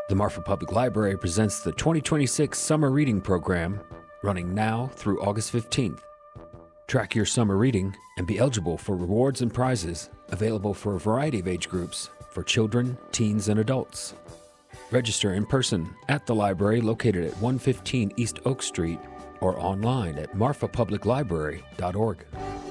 The Marfa Public Library presents the 2026 Summer Reading Program, running now through August 15th. Track your summer reading and be eligible for rewards and prizes available for a variety of age groups for children, teens, and adults. Register in person at the library located at 115 East Oak Street or online at marfapubliclibrary.org.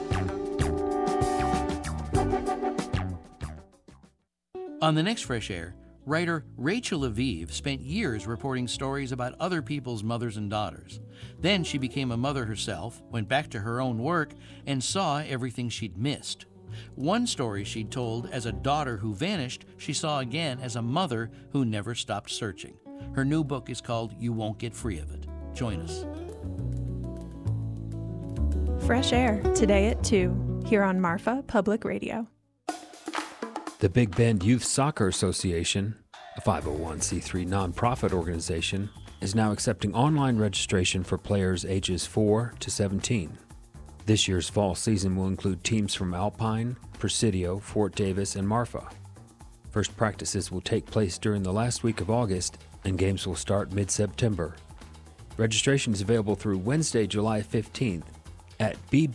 On the next Fresh Air, writer Rachel Aviv spent years reporting stories about other people's mothers and daughters. Then she became a mother herself, went back to her own work, and saw everything she'd missed. One story she'd told as a daughter who vanished, she saw again as a mother who never stopped searching. Her new book is called You Won't Get Free of It. Join us. Fresh Air, today at 2, here on Marfa Public Radio. The Big Bend Youth Soccer Association, a 501c3 nonprofit organization, is now accepting online registration for players ages 4 to 17. This year's fall season will include teams from Alpine, Presidio, Fort Davis, and Marfa. First practices will take place during the last week of August, and games will start mid-September. Registration is available through Wednesday, July 15th at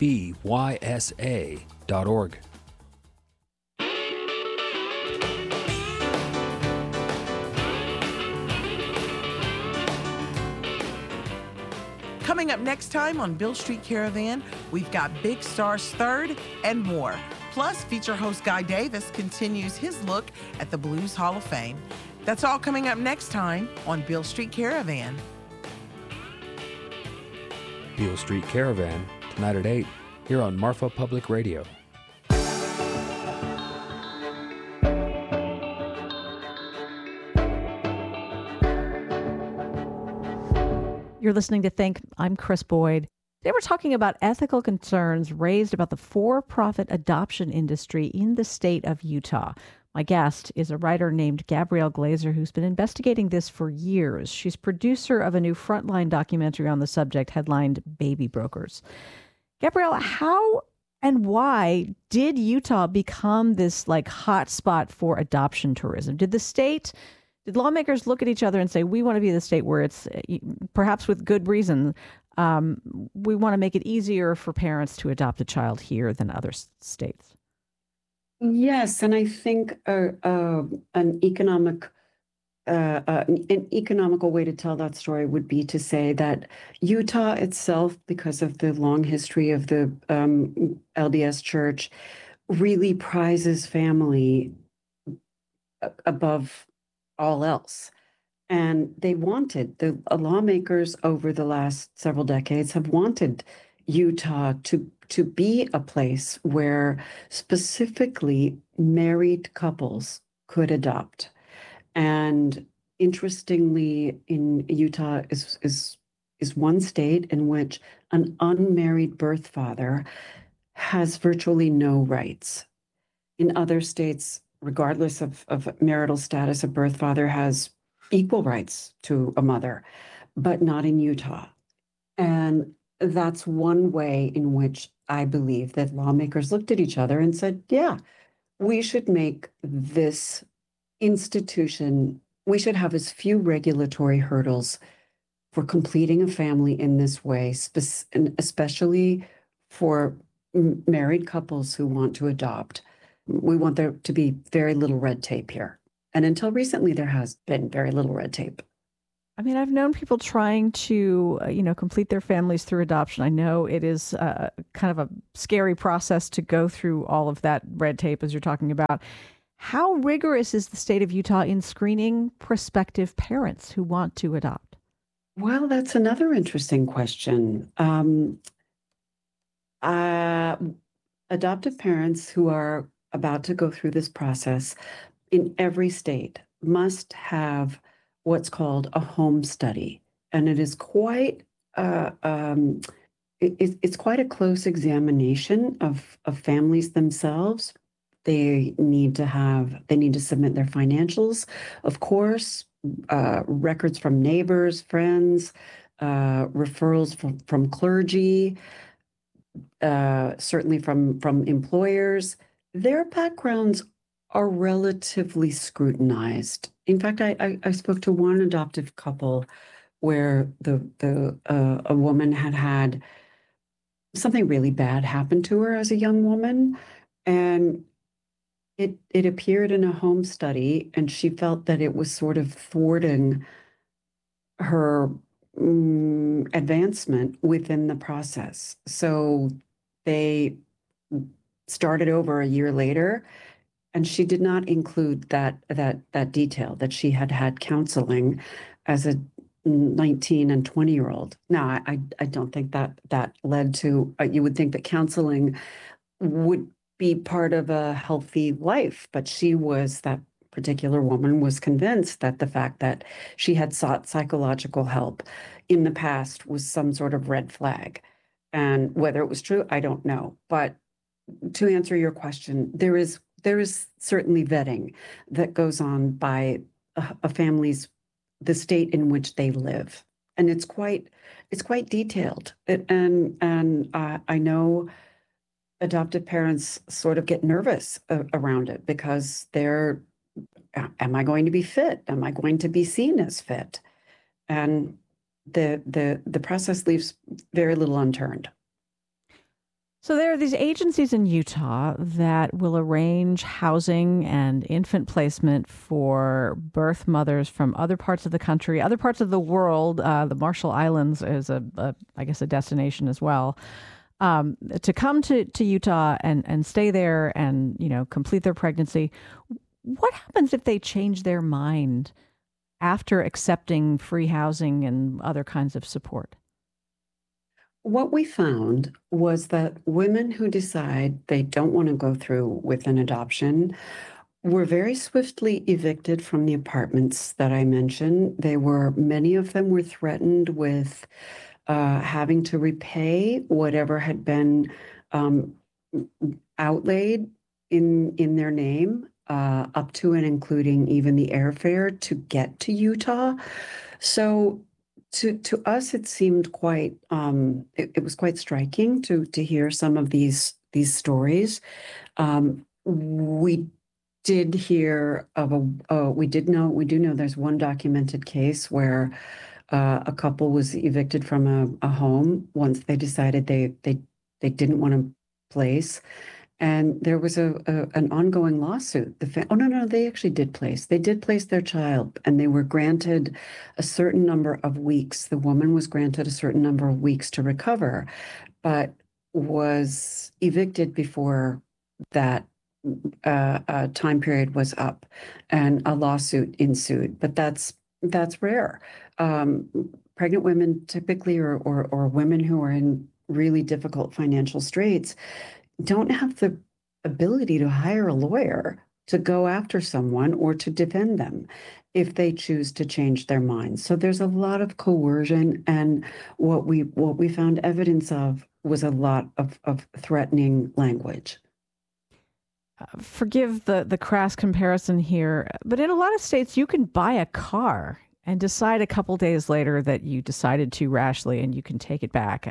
bbysa.org. Coming up next time on Beale Street Caravan, we've got Big Stars Third and more. Plus, feature host Guy Davis continues his look at the Blues Hall of Fame. That's all coming up next time on Beale Street Caravan. Beale Street Caravan, tonight at 8, here on Marfa Public Radio. You're listening to Think. I'm Chris Boyd. Today we're talking about ethical concerns raised about the for-profit adoption industry in the state of Utah. My guest is a writer named Gabrielle Glazer who's been investigating this for years. She's producer of a new Frontline documentary on the subject headlined Baby Brokers. Gabrielle, how and why did Utah become this hot spot for adoption tourism? Did lawmakers look at each other and say, we want to be the state where it's, perhaps with good reason, we want to make it easier for parents to adopt a child here than other states? Yes, and I think an economical way to tell that story would be to say that Utah itself, because of the long history of the LDS Church, really prizes family above all else. And the lawmakers over the last several decades have wanted Utah to be a place where specifically married couples could adopt. And interestingly, in Utah is one state in which an unmarried birth father has virtually no rights. In other states, regardless of marital status, a birth father has equal rights to a mother, but not in Utah. And that's one way in which I believe that lawmakers looked at each other and said, yeah, we should make this institution, we should have as few regulatory hurdles for completing a family in this way, especially for married couples who want to adopt. We want there to be very little red tape here. And until recently, there has been very little red tape. I mean, I've known people trying to, complete their families through adoption. I know it is kind of a scary process to go through all of that red tape, as you're talking about. How rigorous is the state of Utah in screening prospective parents who want to adopt? Well, that's another interesting question. Adoptive parents who are about to go through this process in every state must have what's called a home study. And it is quite it's quite a close examination of families themselves. They need to submit their financials, of course, records from neighbors, friends, referrals from clergy, certainly from employers. Their backgrounds are relatively scrutinized In fact, I spoke to one adoptive couple where a woman had something really bad happen to her as a young woman, and it appeared in a home study, and she felt that it was sort of thwarting her advancement within the process. So they started over a year later, and she did not include that detail that she had counseling as a 19 and 20-year-old. Now, I don't think that led to, you would think that counseling would be part of a healthy life, but that particular woman was convinced that the fact that she had sought psychological help in the past was some sort of red flag. And whether it was true, I don't know. But to answer your question, there is certainly vetting that goes on by a family's, the state in which they live, and it's quite detailed. And I know adoptive parents sort of get nervous around it because am I going to be fit? Am I going to be seen as fit? And the process leaves very little unturned. So there are these agencies in Utah that will arrange housing and infant placement for birth mothers from other parts of the country, other parts of the world. The Marshall Islands is I guess a destination as well, to come to Utah and stay there and, complete their pregnancy. What happens if they change their mind after accepting free housing and other kinds of support? What we found was that women who decide they don't want to go through with an adoption were very swiftly evicted from the apartments that I mentioned. Many of them were threatened with having to repay whatever had been outlaid in their name, up to and including even the airfare to get to Utah. So to us, it seemed quite, it was quite striking to hear some of these stories. We did hear of we do know there's one documented case where a couple was evicted from a home once they decided they didn't want to place. And there was an ongoing lawsuit. No, they actually did place. They did place their child, and they were granted a certain number of weeks. The woman was granted a certain number of weeks to recover, but was evicted before that time period was up, and a lawsuit ensued. But that's rare. Pregnant women typically, or women who are in really difficult financial straits, don't have the ability to hire a lawyer to go after someone or to defend them if they choose to change their minds. So there's a lot of coercion, and what we found evidence of was a lot of threatening language. Forgive the crass comparison here, but in a lot of states, you can buy a car and decide a couple days later that you decided too rashly and you can take it back.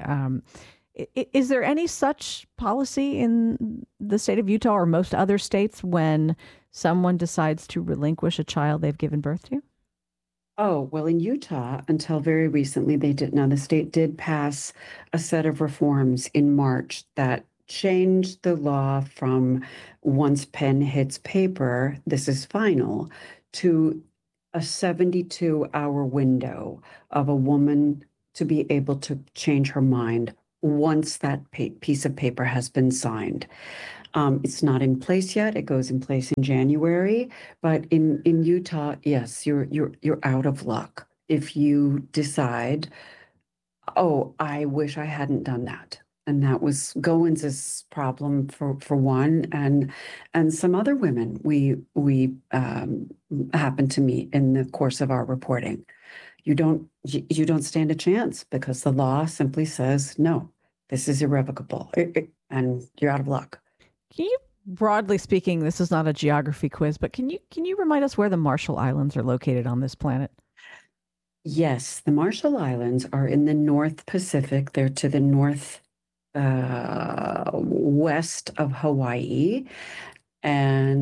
Is there any such policy in the state of Utah or most other states when someone decides to relinquish a child they've given birth to? Oh, well, in Utah, until very recently, they did. Now, the state did pass a set of reforms in March that changed the law from once pen hits paper, this is final, to a 72-hour window of a woman to be able to change her mind once that piece of paper has been signed. It's not in place yet. It goes in place in January. But in Utah, yes, you're out of luck if you decide, oh, I wish I hadn't done that. And that was Goins' problem for one, and some other women we happened to meet in the course of our reporting. You don't stand a chance because the law simply says, no, this is irrevocable, and you're out of luck. Can you, broadly speaking, this is not a geography quiz, but can you remind us where the Marshall Islands are located on this planet? Yes, the Marshall Islands are in the North Pacific. They're to the north west of Hawaii, and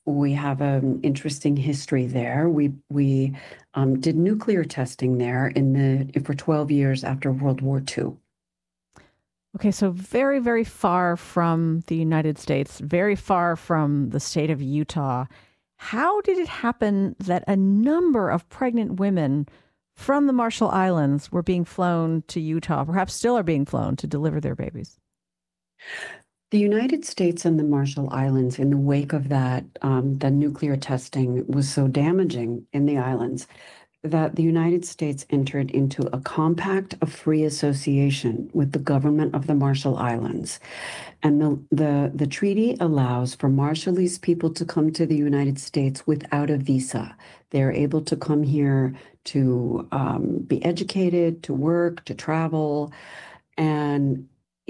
We have an interesting history there. We did nuclear testing there for 12 years after World War II. Okay, so very, very far from the United States, very far from the state of Utah. How did it happen that a number of pregnant women from the Marshall Islands were being flown to Utah, perhaps still are being flown to deliver their babies? The United States and the Marshall Islands, in the wake of that, the nuclear testing was so damaging in the islands that the United States entered into a compact of free association with the government of the Marshall Islands. And the treaty allows for Marshallese people to come to the United States without a visa. They're able to come here to be educated, to work, to travel. And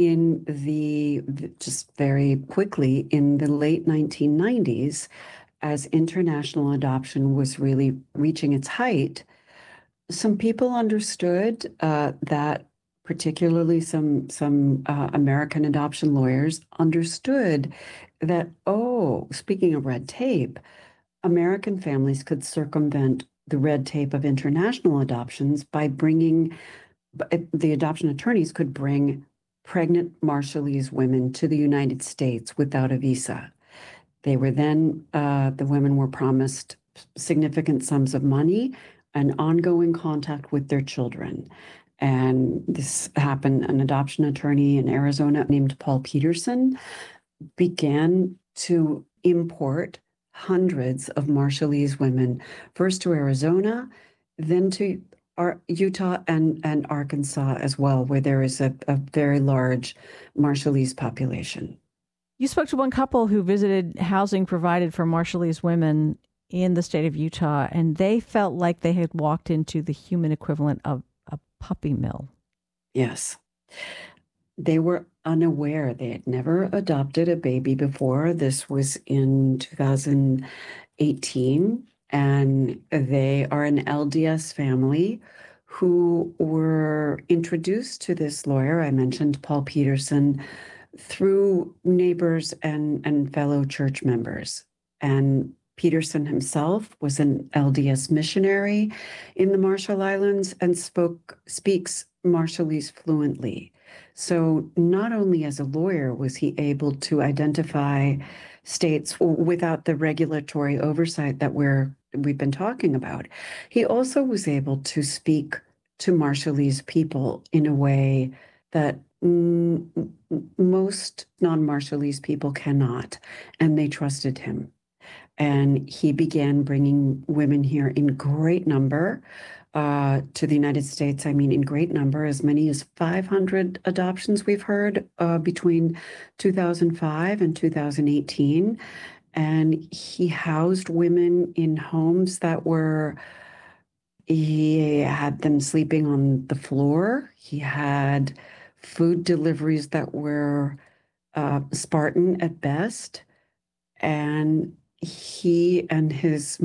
just very quickly, in the late 1990s, as international adoption was really reaching its height, some people understood that, particularly some American adoption lawyers understood that, speaking of red tape, American families could circumvent the red tape of international adoptions by the adoption attorneys could bring pregnant Marshallese women to the United States without a visa. They were then, the women were promised significant sums of money and ongoing contact with their children. And this happened. An adoption attorney in Arizona named Paul Peterson began to import hundreds of Marshallese women, first to Arizona, then to Utah and Arkansas as well, where there is a very large Marshallese population. You spoke to one couple who visited housing provided for Marshallese women in the state of Utah, and they felt like they had walked into the human equivalent of a puppy mill. Yes. They were unaware. They had never adopted a baby before. This was in 2018, and they are an LDS family who were introduced to this lawyer. I mentioned Paul Peterson, through neighbors and fellow church members. And Peterson himself was an LDS missionary in the Marshall Islands and speaks Marshallese fluently. So not only as a lawyer was he able to identify states without the regulatory oversight that we've been talking about, he also was able to speak to Marshallese people in a way that most non-Marshallese people cannot, and they trusted him. And he began bringing women here in great number to the United States. I mean, in great number, as many as 500 adoptions we've heard between 2005 and 2018. And he housed women in homes he had them sleeping on the floor. He had food deliveries that were Spartan at best, and he and his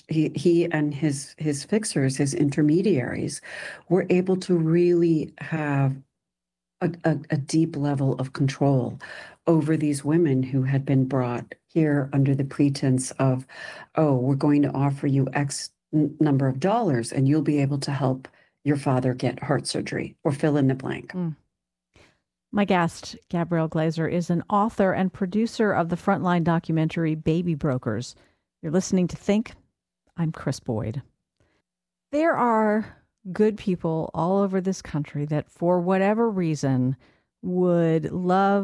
fixers, his intermediaries, were able to really have a deep level of control over these women who had been brought here under the pretense of, we're going to offer you X number of dollars and you'll be able to help your father get heart surgery, or fill in the blank. My guest, Gabrielle Glaser, is an author and producer of the Frontline documentary Baby Brokers. You're listening to Think. I'm Chris Boyd. There are good people all over this country that, for whatever reason, would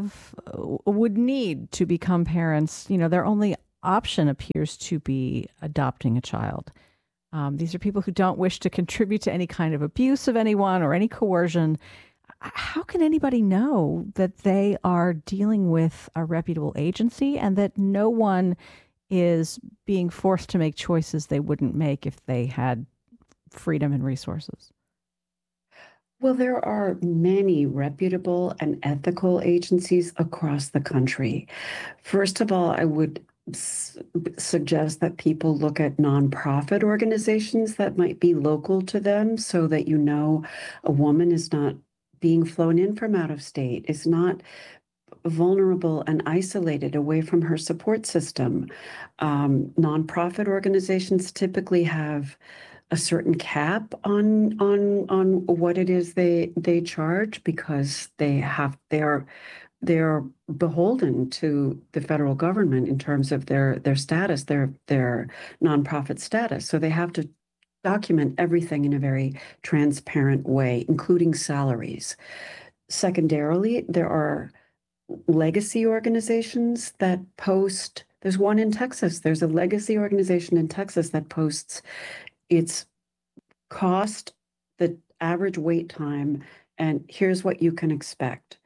need to become parents. You know, their only option appears to be adopting a child. These are people who don't wish to contribute to any kind of abuse of anyone or any coercion. How can anybody know that they are dealing with a reputable agency and that no one is being forced to make choices they wouldn't make if they had freedom and resources? Well, there are many reputable and ethical agencies across the country. First of all, I would suggest that people look at nonprofit organizations that might be local to them, so that a woman is not being flown in from out of state, is not vulnerable and isolated away from her support system. Nonprofit organizations typically have a certain cap on what it is they charge, because they're beholden to the federal government in terms of their status, their nonprofit status. So they have to document everything in a very transparent way, including salaries. Secondarily, there are legacy organizations that post. There's one in Texas. There's a legacy organization in Texas that posts its cost, the average wait time, and here's what you can expect.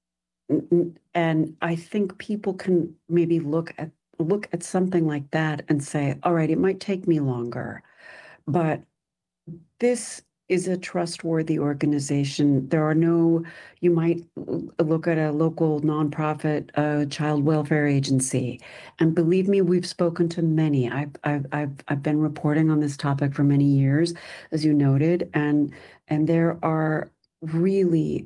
And I think people can maybe look at something like that and say, all right, it might take me longer, but this is a trustworthy organization. You might look at a local nonprofit child welfare agency, and believe me, we've spoken to many. I've been reporting on this topic for many years, as you noted, and there are really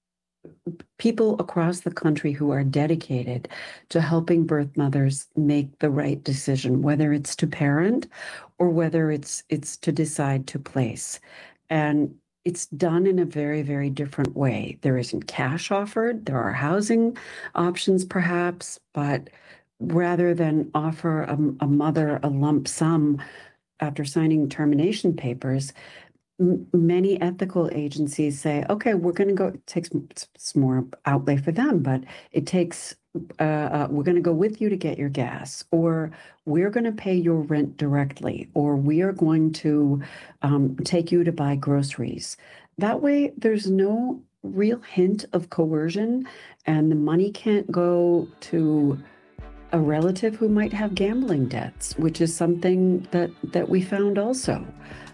people across the country who are dedicated to helping birth mothers make the right decision, whether it's to parent or whether it's to decide to place. And it's done in a very, very different way. There isn't cash offered. There are housing options, perhaps, but rather than offer a mother a lump sum after signing termination papers, many ethical agencies say, okay, we're going to go, it takes it's more outlay for them, but it takes, we're going to go with you to get your gas, or we're going to pay your rent directly, or we are going to take you to buy groceries. That way, there's no real hint of coercion, and the money can't go to a relative who might have gambling debts, which is something that we found also.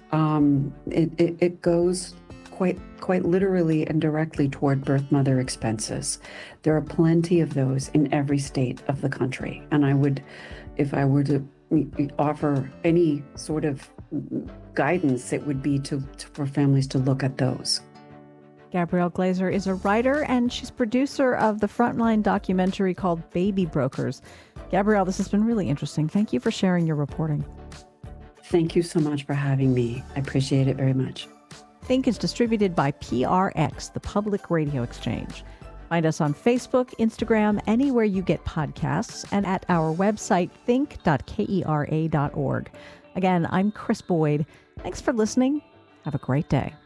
It goes quite literally and directly toward birth mother expenses. There are plenty of those in every state of the country. And I would, if I were to offer any sort of guidance, it would be for families to look at those. Gabrielle Glazer is a writer, and she's producer of the Frontline documentary called Baby Brokers. Gabrielle, this has been really interesting. Thank you for sharing your reporting. Thank you so much for having me. I appreciate it very much. Think is distributed by PRX, the Public Radio Exchange. Find us on Facebook, Instagram, anywhere you get podcasts, and at our website, think.kera.org. Again, I'm Chris Boyd. Thanks for listening. Have a great day.